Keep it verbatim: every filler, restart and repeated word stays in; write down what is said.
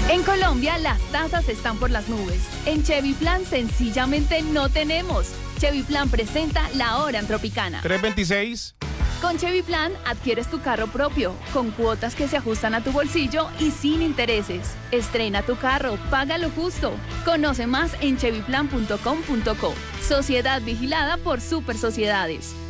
En Colombia, las tasas están por las nubes. En Chevy Plan, sencillamente no tenemos. Chevy Plan presenta la hora en Tropicana. tres veintiséis. Con Chevy Plan, adquieres tu carro propio, con cuotas que se ajustan a tu bolsillo y sin intereses. Estrena tu carro, paga lo justo. Conoce más en chevy plan punto com punto co. Sociedad vigilada por Super Sociedades.